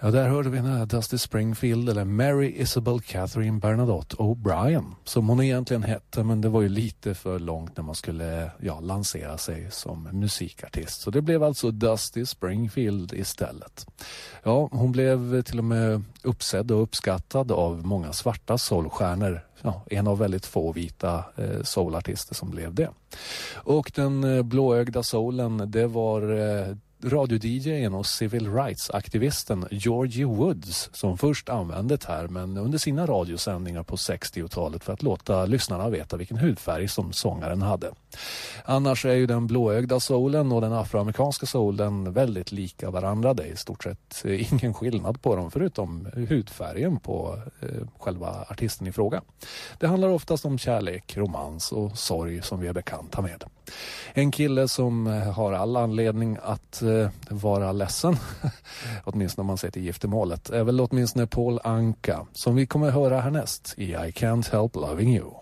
Ja, där hörde vi den här Dusty Springfield, eller Mary Isabel Catherine Bernadotte O'Brien, som hon egentligen hette, men det var ju lite för långt när man skulle lansera sig som musikartist. Så det blev alltså Dusty Springfield istället. Ja, hon blev till och med uppsedd och uppskattad av många svarta soulstjärnor. Ja, en av väldigt få vita soulartister som blev det. Och den blåögda soulen, det var radio-DJ:n och civil rights-aktivisten Georgie Woods som först använde termen under sina radiosändningar på 60-talet för att låta lyssnarna veta vilken hudfärg som sångaren hade. Annars är ju den blåögda soulen och den afroamerikanska soulen väldigt lika varandra. Det är i stort sett ingen skillnad på dem förutom hudfärgen på själva artisten i fråga. Det handlar oftast om kärlek, romans och sorg som vi är bekanta med. En kille som har all anledning att vara ledsen, åtminstone om man ser till giftermålet, är väl åtminstone Paul Anka, som vi kommer att höra härnäst i I Can't Help Loving You.